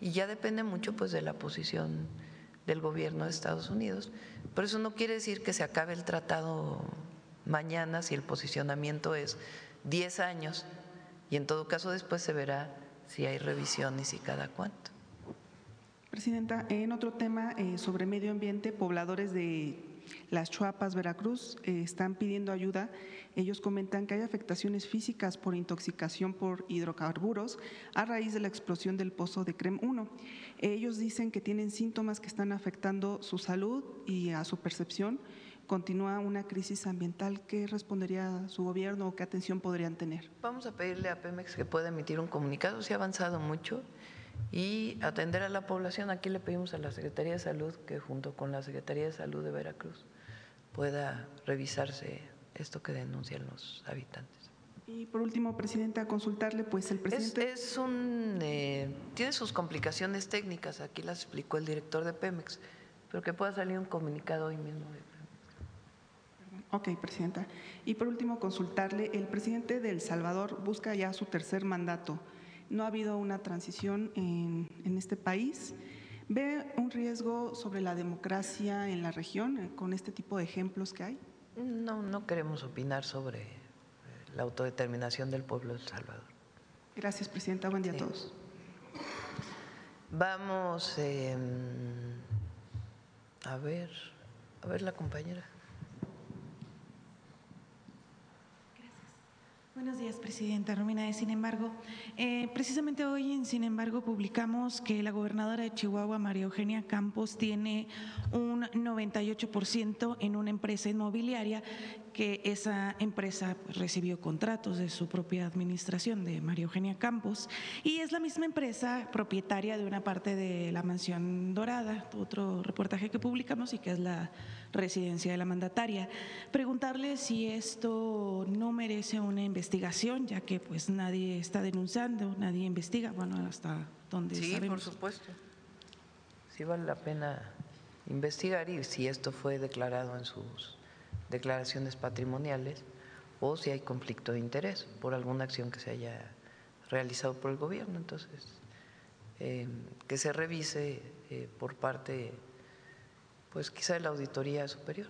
y ya depende mucho pues de la posición del gobierno de Estados Unidos. Pero eso no quiere decir que se acabe el tratado mañana si el posicionamiento es 10 años y en todo caso después se verá si hay revisiones y cada cuánto. Presidenta, en otro tema sobre medio ambiente, pobladores de Las Chuapas, Veracruz, están pidiendo ayuda. Ellos comentan que hay afectaciones físicas por intoxicación por hidrocarburos a raíz de la explosión del pozo de CREM 1. Ellos dicen que tienen síntomas que están afectando su salud y a su percepción. Continúa una crisis ambiental. ¿Qué respondería su gobierno o qué atención podrían tener? Vamos a pedirle a Pemex que pueda emitir un comunicado. Se ha avanzado mucho y atender a la población. Aquí le pedimos a la Secretaría de Salud que junto con la Secretaría de Salud de Veracruz pueda revisarse esto que denuncian los habitantes. Y por último, Presidenta, consultarle, pues el presidente… Tiene sus complicaciones técnicas, aquí las explicó el director de Pemex, pero que pueda salir un comunicado hoy mismo de Pemex. Ok, Presidenta. Y por último, consultarle, el presidente de El Salvador busca ya su tercer mandato. No ha habido una transición en este país. ¿Ve un riesgo sobre la democracia en la región con este tipo de ejemplos que hay? No queremos opinar sobre la autodeterminación del pueblo de El Salvador. Gracias, Presidenta. Buen día a todos. Vamos a ver la compañera. Buenos días, Presidenta. Romina de Sin Embargo. Precisamente hoy en Sin Embargo publicamos que la gobernadora de Chihuahua, María Eugenia Campos, tiene un 98% en una empresa inmobiliaria, que esa empresa pues, recibió contratos de su propia administración, de María Eugenia Campos, y es la misma empresa propietaria de una parte de la Mansión Dorada, otro reportaje que publicamos y que es la residencia de la mandataria. Preguntarle si esto no merece una investigación, ya que pues nadie está denunciando, nadie investiga, bueno, hasta donde sabemos. Sí, por supuesto. Sí vale la pena investigar y si esto fue declarado en sus declaraciones patrimoniales o si hay conflicto de interés por alguna acción que se haya realizado por el gobierno. Entonces, que se revise por parte, pues quizá de la Auditoría Superior.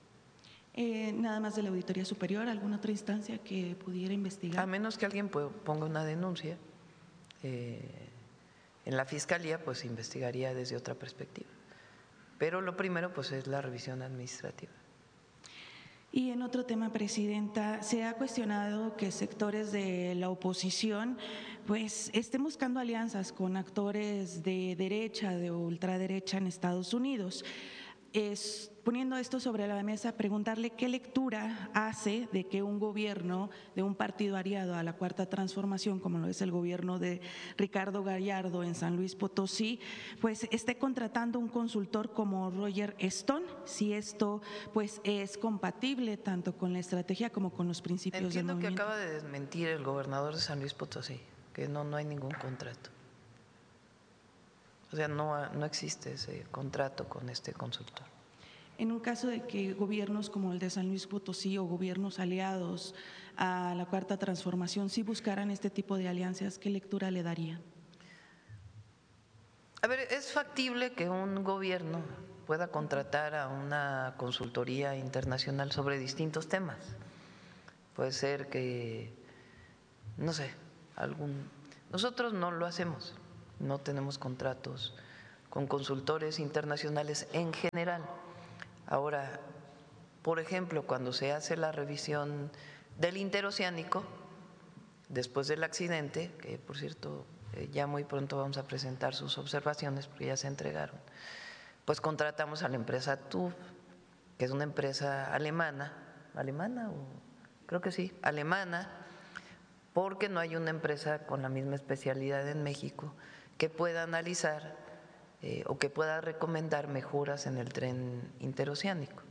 Nada más de la Auditoría Superior, ¿alguna otra instancia que pudiera investigar? A menos que alguien ponga una denuncia en la Fiscalía, pues se investigaría desde otra perspectiva. Pero lo primero pues es la revisión administrativa. Y en otro tema, Presidenta, se ha cuestionado que sectores de la oposición pues estén buscando alianzas con actores de derecha, de ultraderecha en Estados Unidos. Poniendo esto sobre la mesa, preguntarle qué lectura hace de que un gobierno de un partido aliado a la Cuarta Transformación, como lo es el gobierno de Ricardo Gallardo en San Luis Potosí, pues esté contratando un consultor como Roger Stone, si esto pues es compatible tanto con la estrategia como con los principios del movimiento. Entiendo que acaba de desmentir el gobernador de San Luis Potosí, que no hay ningún contrato. O sea, no existe ese contrato con este consultor. En un caso de que gobiernos como el de San Luis Potosí o gobiernos aliados a la Cuarta Transformación sí buscaran este tipo de alianzas, ¿qué lectura le darían? A ver, es factible que un gobierno pueda contratar a una consultoría internacional sobre distintos temas. Puede ser que, no sé, nosotros no lo hacemos. No tenemos contratos con consultores internacionales en general. Ahora, por ejemplo, cuando se hace la revisión del interoceánico, después del accidente, que por cierto ya muy pronto vamos a presentar sus observaciones porque ya se entregaron, pues contratamos a la empresa TÜV, que es una empresa alemana, creo que sí, alemana, porque no hay una empresa con la misma especialidad en México que pueda analizar o que pueda recomendar mejoras en el tren interoceánico.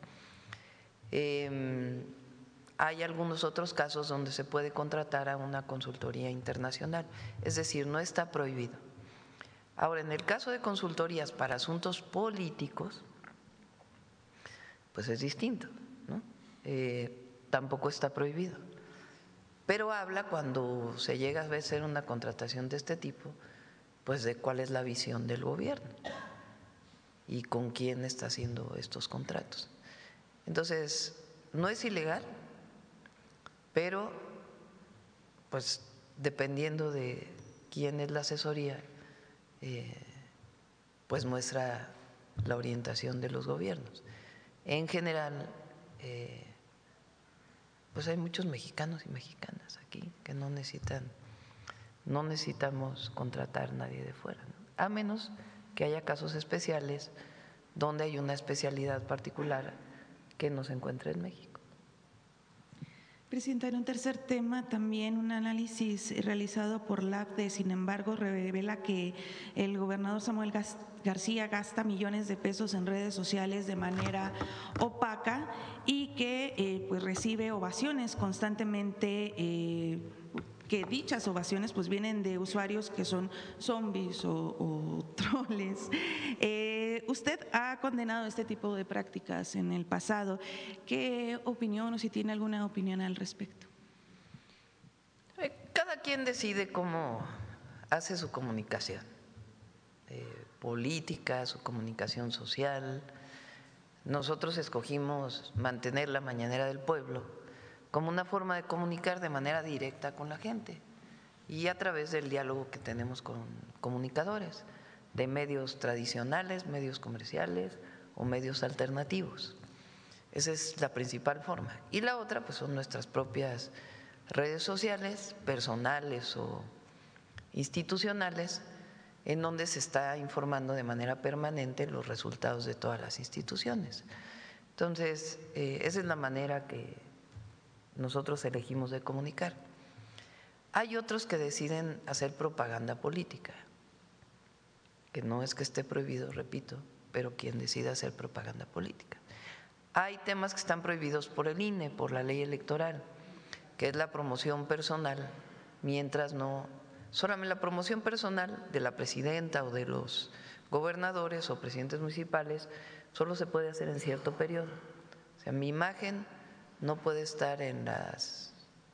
Hay algunos otros casos donde se puede contratar a una consultoría internacional, es decir, no está prohibido. Ahora, en el caso de consultorías para asuntos políticos, pues es distinto, ¿no? Tampoco está prohibido. Pero habla cuando se llega a hacer una contratación de este tipo pues de cuál es la visión del gobierno y con quién está haciendo estos contratos. Entonces, no es ilegal, pero pues dependiendo de quién es la asesoría, pues muestra la orientación de los gobiernos. En general, pues hay muchos mexicanos y mexicanas aquí que no necesitamos contratar a nadie de fuera, ¿no? A menos que haya casos especiales donde hay una especialidad particular que no se encuentra en México. Presidenta, en un tercer tema, también un análisis realizado por LAPDE, sin embargo, revela que el gobernador Samuel García gasta millones de pesos en redes sociales de manera opaca y que pues recibe ovaciones constantemente, que dichas ovaciones pues vienen de usuarios que son zombies o troles. Usted ha condenado este tipo de prácticas en el pasado. ¿Qué opinión o si tiene alguna opinión al respecto? Cada quien decide cómo hace su comunicación política, su comunicación social. Nosotros escogimos mantener la Mañanera del Pueblo como una forma de comunicar de manera directa con la gente y a través del diálogo que tenemos con comunicadores de medios tradicionales, medios comerciales o medios alternativos. Esa es la principal forma. Y la otra pues son nuestras propias redes sociales, personales o institucionales, en donde se está informando de manera permanente los resultados de todas las instituciones. Entonces, esa es la manera que nosotros elegimos de comunicar. Hay otros que deciden hacer propaganda política, que no es que esté prohibido, repito, pero quien decide hacer propaganda política. Hay temas que están prohibidos por el INE, por la ley electoral, que es la promoción personal, mientras no, solamente la promoción personal de la presidenta o de los gobernadores o presidentes municipales solo se puede hacer en cierto periodo. O sea, mi imagen no puede estar en las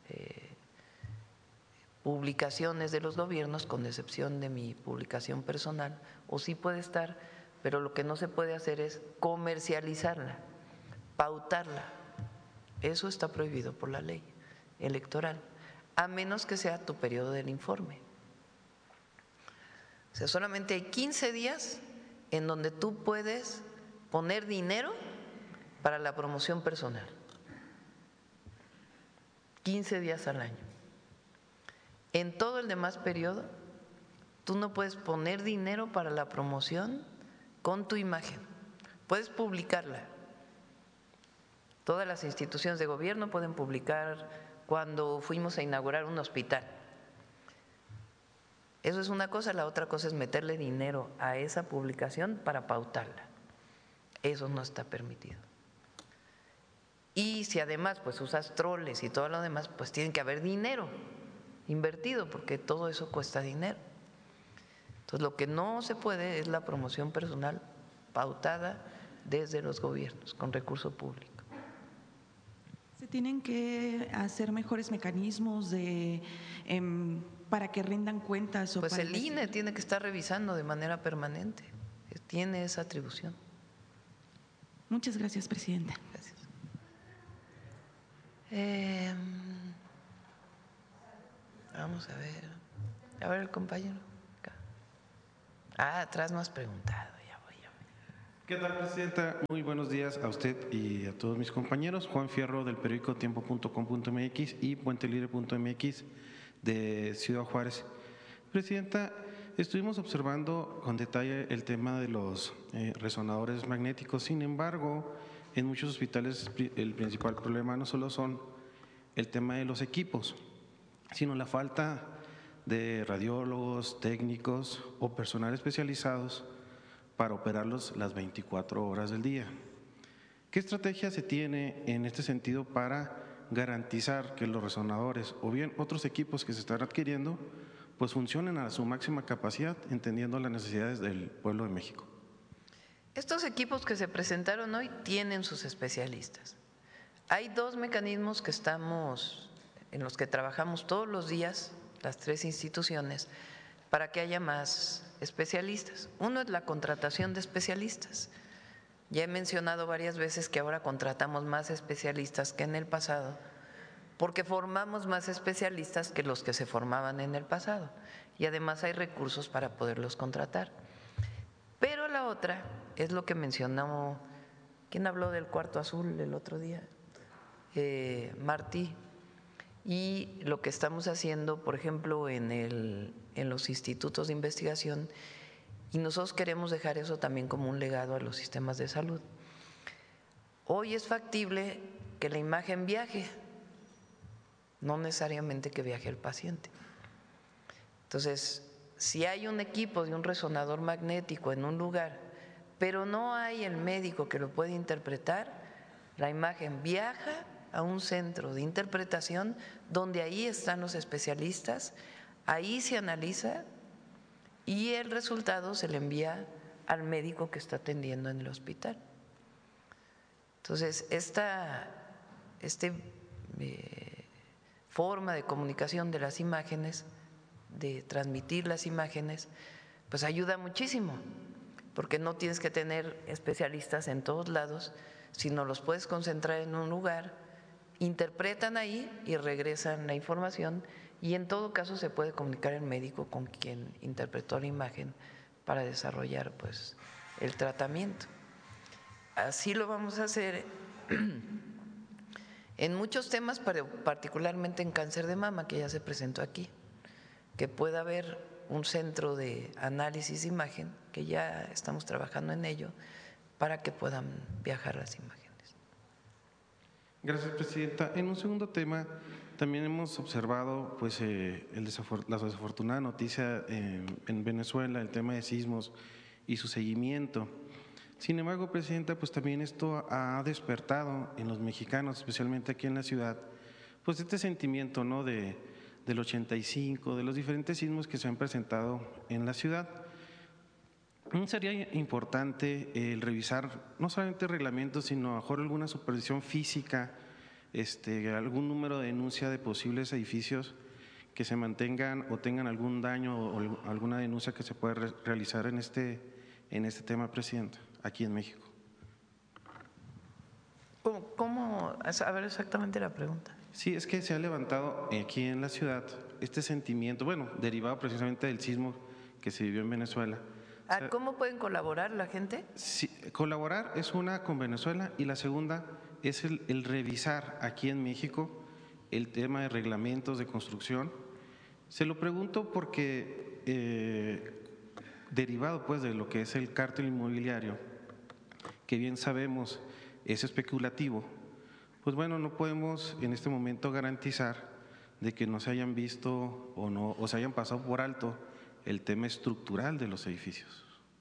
publicaciones de los gobiernos, con excepción de mi publicación personal, o sí puede estar, pero lo que no se puede hacer es comercializarla, pautarla. Eso está prohibido por la ley electoral, a menos que sea tu periodo del informe. O sea, solamente hay 15 días en donde tú puedes poner dinero para la promoción personal. 15 días al año. En todo el demás periodo, tú no puedes poner dinero para la promoción con tu imagen. Puedes publicarla. Todas las instituciones de gobierno pueden publicar cuando fuimos a inaugurar un hospital. Eso es una cosa, la otra cosa es meterle dinero a esa publicación para pautarla. Eso no está permitido. Y si además pues usas troles y todo lo demás, pues tiene que haber dinero invertido, porque todo eso cuesta dinero. Entonces, lo que no se puede es la promoción personal pautada desde los gobiernos con recurso público. ¿Se tienen que hacer mejores mecanismos para que rindan cuentas? Pues el INE tiene que estar revisando de manera permanente, tiene esa atribución. Muchas gracias, Presidenta. Gracias. Vamos a ver el compañero. Atrás no has preguntado. ¿Qué tal, Presidenta? Muy buenos días a usted y a todos mis compañeros. Juan Fierro, del periódico tiempo.com.mx y puentelibre.mx de Ciudad Juárez. Presidenta, estuvimos observando con detalle el tema de los resonadores magnéticos. Sin embargo, en muchos hospitales el principal problema no solo son el tema de los equipos, sino la falta de radiólogos, técnicos o personal especializados para operarlos las 24 horas del día. ¿Qué estrategia se tiene en este sentido para garantizar que los resonadores o bien otros equipos que se están adquiriendo pues funcionen a su máxima capacidad, entendiendo las necesidades del pueblo de México? Estos equipos que se presentaron hoy tienen sus especialistas. Hay dos mecanismos en los que trabajamos todos los días, las tres instituciones, para que haya más especialistas. Uno es la contratación de especialistas. Ya he mencionado varias veces que ahora contratamos más especialistas que en el pasado, porque formamos más especialistas que los que se formaban en el pasado, y además hay recursos para poderlos contratar. Pero la otra es lo que mencionó, ¿quién habló del cuarto azul el otro día? Martí. Y lo que estamos haciendo, por ejemplo, en los institutos de investigación, y nosotros queremos dejar eso también como un legado a los sistemas de salud. Hoy es factible que la imagen viaje, no necesariamente que viaje el paciente. Entonces, si hay un equipo de un resonador magnético en un lugar, pero no hay el médico que lo pueda interpretar, la imagen viaja a un centro de interpretación donde ahí están los especialistas, ahí se analiza y el resultado se le envía al médico que está atendiendo en el hospital. Entonces, esta forma de comunicación de las imágenes, de transmitir las imágenes, pues ayuda muchísimo, porque no tienes que tener especialistas en todos lados, sino los puedes concentrar en un lugar, interpretan ahí y regresan la información, y en todo caso se puede comunicar el médico con quien interpretó la imagen para desarrollar pues el tratamiento. Así lo vamos a hacer en muchos temas, pero particularmente en cáncer de mama, que ya se presentó aquí, que pueda haber un centro de análisis de imagen, que ya estamos trabajando en ello, para que puedan viajar las imágenes. Gracias, Presidenta. En un segundo tema, también hemos observado pues, la desafortunada noticia en Venezuela, el tema de sismos y su seguimiento. Sin embargo, Presidenta, pues también esto ha despertado en los mexicanos, especialmente aquí en la ciudad, pues este sentimiento, ¿no?, del 85, de los diferentes sismos que se han presentado en la ciudad. Sería importante el revisar no solamente reglamentos, sino a lo mejor alguna supervisión física, algún número de denuncia de posibles edificios que se mantengan o tengan algún daño o alguna denuncia que se pueda realizar en este tema, Presidenta, aquí en México. ¿Cómo? A ver exactamente la pregunta. Sí, es que se ha levantado aquí en la ciudad este sentimiento, bueno, derivado precisamente del sismo que se vivió en Venezuela. ¿Cómo pueden colaborar la gente? Sí, colaborar es una con Venezuela, y la segunda es el revisar aquí en México el tema de reglamentos de construcción. Se lo pregunto porque derivado pues de lo que es el cártel inmobiliario, que bien sabemos es especulativo, pues bueno, no podemos en este momento garantizar de que no se hayan visto o se hayan pasado por alto el tema estructural de los edificios.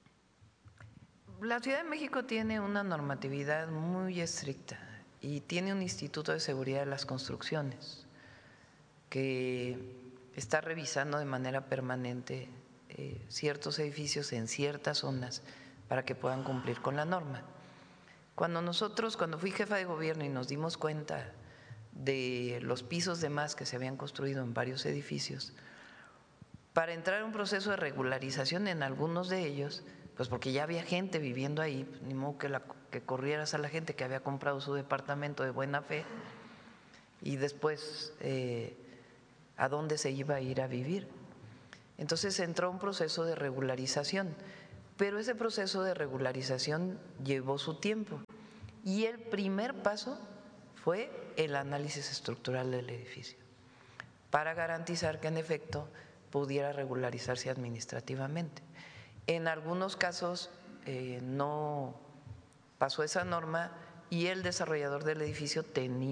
La Ciudad de México tiene una normatividad muy estricta y tiene un Instituto de Seguridad de las Construcciones que está revisando de manera permanente ciertos edificios en ciertas zonas para que puedan cumplir con la norma. Cuando fui jefa de gobierno y nos dimos cuenta de los pisos de más que se habían construido en varios edificios, para entrar en un proceso de regularización en algunos de ellos, pues porque ya había gente viviendo ahí, pues ni modo que corrieras a la gente que había comprado su departamento de buena fe y después a dónde se iba a ir a vivir. Entonces entró un proceso de regularización, pero ese proceso de regularización llevó su tiempo y el primer paso fue el análisis estructural del edificio para garantizar que en efecto pudiera regularizarse administrativamente. En algunos casos no pasó esa norma y el desarrollador del edificio tenía